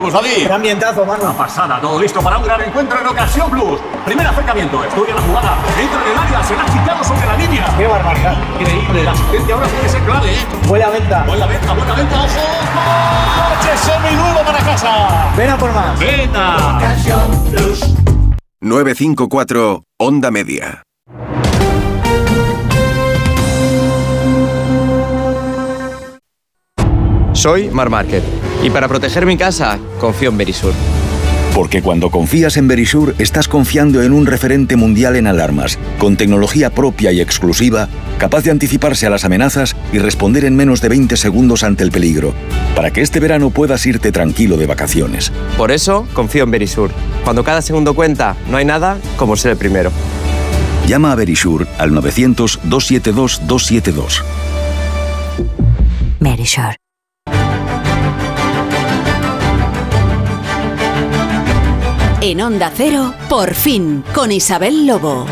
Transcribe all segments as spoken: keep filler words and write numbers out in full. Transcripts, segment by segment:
Pues David. Gran ambientazo, mano. Una pasada, todo listo para un gran encuentro en Ocasión Plus. Primer acercamiento, estudia la jugada, entra en el área, será quitado sobre la línea. Qué barbaridad. Increíble, la asistencia ahora puede ser clave, ¿eh? Buena venta. Buena venta, buena venta, ojo. Coche seminuevo para casa. Ven a por más. Venta. Ocasión Plus. nueve cinco cuatro Onda Media. Soy Mar Márquez y para proteger mi casa confío en Verisur. Porque cuando confías en Verisur, estás confiando en un referente mundial en alarmas, con tecnología propia y exclusiva, capaz de anticiparse a las amenazas y responder en menos de veinte segundos ante el peligro, para que este verano puedas irte tranquilo de vacaciones. Por eso confío en Verisur. Cuando cada segundo cuenta, no hay nada como ser el primero. Llama a Verisur al novecientos, dos siete dos, dos siete dos. Verisur. En Onda Cero, Por fin, con Isabel Lobo.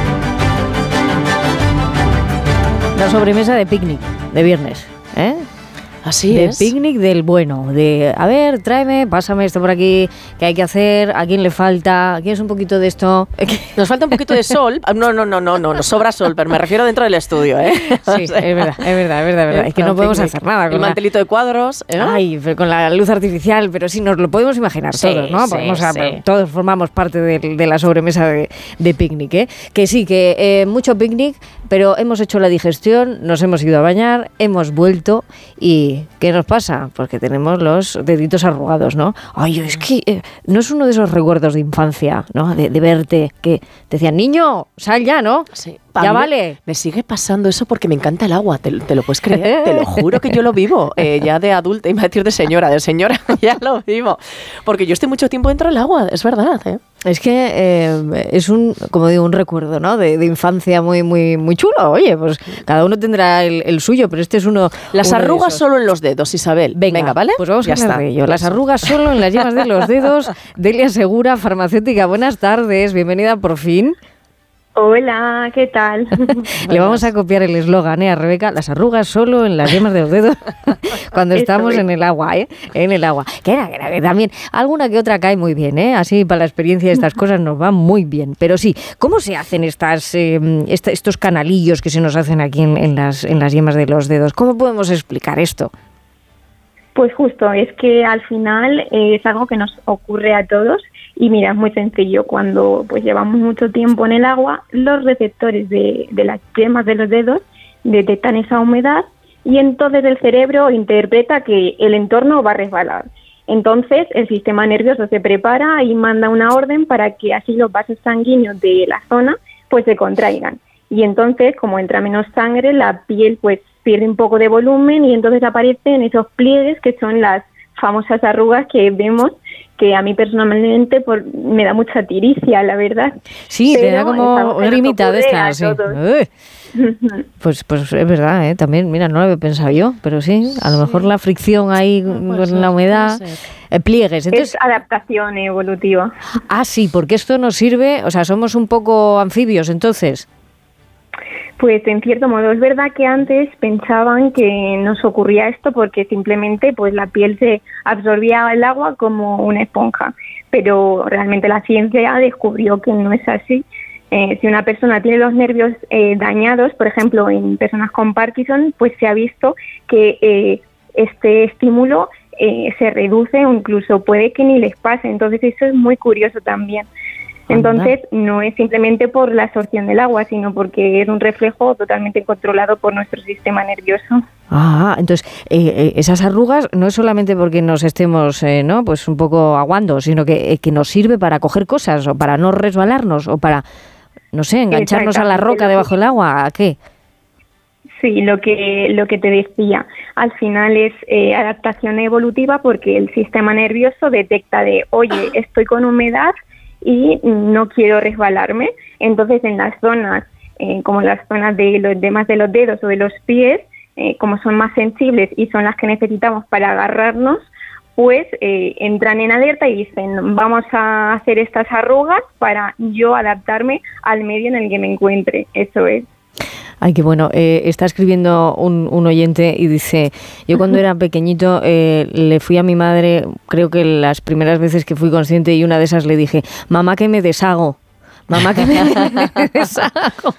La sobremesa de picnic, de viernes, ¿eh? Así de es. De picnic del bueno, de, a ver, tráeme, pásame esto por aquí, ¿qué hay que hacer? ¿A quién le falta? ¿Quieres un poquito de esto? Nos falta un poquito de sol. No, no, no, no, no, nos sobra sol, pero me refiero dentro del estudio, ¿eh? Sí, es verdad, es verdad, es verdad, es verdad. Es que no podemos hacer nada con el mantelito de cuadros, ¿eh? Ay, pero con la luz artificial, pero sí, nos lo podemos imaginar sí, todos, ¿no? Sí, Podemos, sí. Todos formamos parte de, de la sobremesa de, de picnic, ¿eh? Que sí, que eh, mucho picnic, pero hemos hecho la digestión, nos hemos ido a bañar, hemos vuelto y ¿qué nos pasa? Porque tenemos los deditos arrugados, ¿no? Ay, es que eh, no es uno de esos recuerdos de infancia, ¿no? De, de verte, que te decían, niño, sal ya, ¿no? Sí. Ya vale. Me, me sigue pasando eso porque me encanta el agua, te, te lo puedes creer, te lo juro que yo lo vivo, eh, ya de adulta, iba a decir de señora, de señora, ya lo vivo, porque yo estoy mucho tiempo dentro del agua, es verdad, ¿eh? Es que eh, es un, como digo, un recuerdo, ¿no? De, de infancia muy, muy, muy chulo. Oye, pues cada uno tendrá el, el suyo, pero este es uno. Las uno arrugas solo en los dedos, Isabel. Venga, Venga, ¿vale? Pues vamos ya a hablar está. de ello. Las arrugas solo en las yemas de los dedos. Delia Segura, farmacéutica. Buenas tardes, bienvenida por fin. Hola, ¿qué tal? Le vamos a copiar el eslogan, ¿eh? A Rebeca, las arrugas solo en las yemas de los dedos cuando estamos en el agua, ¿eh? En el agua. Que era, que era, que también alguna que otra cae muy bien, ¿eh? Así para la experiencia de estas cosas nos va muy bien. Pero sí, ¿cómo se hacen estas, eh, est- estos canalillos que se nos hacen aquí en, en, las, en las yemas de los dedos? ¿Cómo podemos explicar esto? Pues justo, es que al final eh, es algo que nos ocurre a todos y mira, es muy sencillo. Cuando pues llevamos mucho tiempo en el agua, los receptores de, de las yemas de los dedos detectan esa humedad y entonces el cerebro interpreta que el entorno va a resbalar. Entonces el sistema nervioso se prepara y manda una orden para que así los vasos sanguíneos de la zona pues se contraigan. Y entonces, como entra menos sangre, la piel pues pierde un poco de volumen y entonces aparecen esos pliegues que son las famosas arrugas que vemos, que a mí personalmente por, me da mucha tiricia, la verdad. Sí, pero te da como grimita de estas. Sí. Uy. Pues, pues es verdad, ¿eh? También, mira, no lo había pensado yo, pero sí, a lo mejor la fricción ahí no, con ser, la humedad, eh, pliegues. Entonces, es adaptación evolutiva. Ah, sí, porque esto nos sirve, o sea, somos un poco anfibios, entonces. Pues en cierto modo, es verdad que antes pensaban que nos ocurría esto porque simplemente pues la piel se absorbía el agua como una esponja, pero realmente la ciencia descubrió que no es así. Eh, si una persona tiene los nervios eh, dañados, por ejemplo en personas con Parkinson, pues se ha visto que eh, este estímulo eh, se reduce o incluso puede que ni les pase, entonces eso es muy curioso también. Entonces, no es simplemente por la absorción del agua, sino porque es un reflejo totalmente controlado por nuestro sistema nervioso. Ah, entonces, eh, eh, esas arrugas no es solamente porque nos estemos, eh, ¿no? Pues un poco aguando, sino que, eh, que nos sirve para coger cosas, o para no resbalarnos, o para, no sé, engancharnos a la roca debajo del agua, ¿a qué? Sí, lo que lo que te decía, al final es eh, adaptación evolutiva porque el sistema nervioso detecta de, oye, estoy con humedad, y no quiero resbalarme. Entonces en las zonas eh, como las zonas de los demás de los dedos o de los pies, eh, como son más sensibles y son las que necesitamos para agarrarnos, pues eh, entran en alerta y dicen vamos a hacer estas arrugas para yo adaptarme al medio en el que me encuentre. Eso es. Ay, qué bueno. Eh, está escribiendo un, un oyente y dice, yo cuando era pequeñito eh, le fui a mi madre, creo que las primeras veces que fui consciente, y una de esas le dije, mamá, que me deshago. Mamá, que me deshago.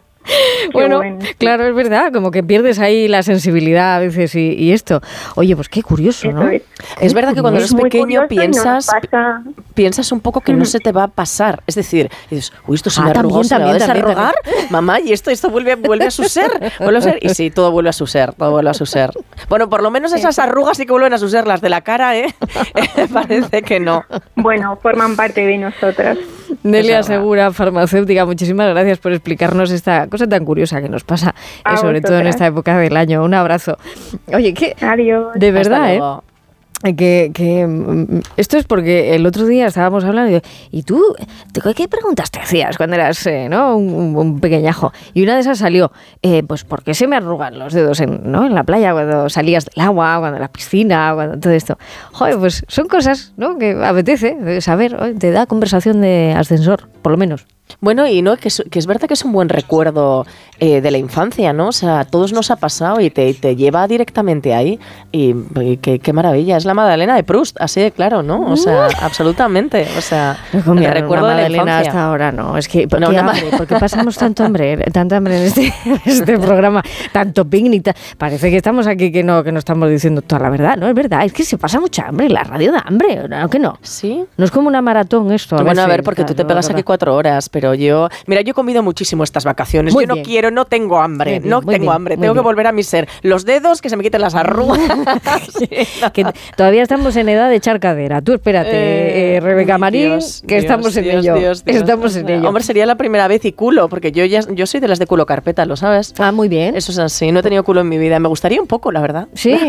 Bueno, bueno, claro, es verdad, como que pierdes ahí la sensibilidad a veces y, y esto. Oye, pues qué curioso, ¿no? Es, es verdad que cuando eres pequeño piensas piensas un poco que no se te va a pasar. Es decir, dices, uy, esto se ah, me arrugó, ¿se me va a desarrugar? Mamá, y esto, esto vuelve, vuelve a su ser, vuelve a ser. Y sí, todo vuelve a su ser, todo vuelve a su ser. Bueno, por lo menos esas arrugas sí que vuelven a su ser, las de la cara, ¿eh? Parece que no. Bueno, forman parte de nosotras. Nelia Segura, farmacéutica, muchísimas gracias por explicarnos esta cosa tan curiosa que nos pasa, eh, sobre todo en esta época del año. Un abrazo. Oye, ¿qué? Adiós. De verdad, ¿eh? Que, que esto es porque el otro día estábamos hablando y, y tú, ¿qué preguntas te hacías cuando eras eh, ¿no? un, un pequeñajo? Y una de esas salió, eh, pues ¿por qué se me arrugan los dedos en, ¿no? en la playa cuando salías del agua, cuando en la piscina, cuando todo esto? Joder, pues son cosas, ¿no? que apetece saber, te da conversación de ascensor, por lo menos. Bueno, y no que es, que es verdad que es un buen recuerdo eh, de la infancia, ¿no? O sea, a todos nos ha pasado y te, te lleva directamente ahí. Y, y qué, qué maravilla, es la Magdalena de Proust, así de claro, ¿no? O sea, absolutamente. O sea, no, mira, el recuerdo de la infancia. Hasta ahora no, es que ¿por, no, qué hambre? ¿Por qué pasamos tanto hambre, tanta hambre en este, este programa? Tanto picnic, ta, parece que estamos aquí que no, que no estamos diciendo toda la verdad, ¿no? Es verdad, es que se pasa mucha hambre, la radio da hambre, ¿no? Que no. Sí. No es como una maratón esto. A bueno, veces, a ver, porque tú te pegas aquí cuatro horas, pero yo, mira, yo he comido muchísimo estas vacaciones. Muy yo bien. no quiero, no tengo hambre, bien, no tengo bien, hambre, tengo bien. que volver a mi ser. Los dedos, que se me quiten las arrugas. Sí, que todavía estamos en edad de echar cadera. Tú espérate, eh, eh, Rebeca Marín, Dios, que Dios, estamos en Dios, ello. Dios, Dios, estamos en ello. Hombre, sería la primera vez y culo, porque yo ya yo soy de las de culo carpeta, ¿lo sabes? Ah, muy bien. Eso es así, no he tenido culo en mi vida. Me gustaría un poco, la verdad. Sí.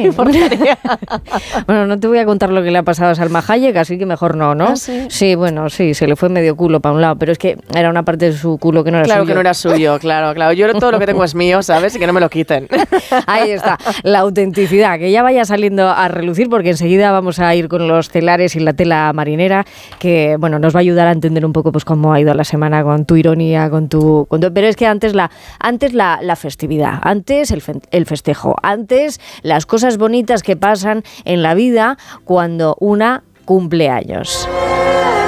Bueno, no te voy a contar lo que le ha pasado a Salma Hayek, así que mejor no, ¿no? ¿Ah, sí? Sí, bueno, sí, se le fue medio culo para un lado, pero es que era una parte de su culo que no era claro suyo. Claro que no era suyo, claro, claro. Yo todo lo que tengo es mío, ¿sabes? Y que no me lo quiten. Ahí está, la autenticidad, que ya vaya saliendo a relucir, porque enseguida vamos a ir con los telares y la tela marinera, que bueno, nos va a ayudar a entender un poco pues cómo ha ido la semana con tu ironía, con tu... Con tu pero es que antes la antes la, la festividad, antes el, fe, el festejo, antes las cosas bonitas que pasan en la vida cuando una cumple años.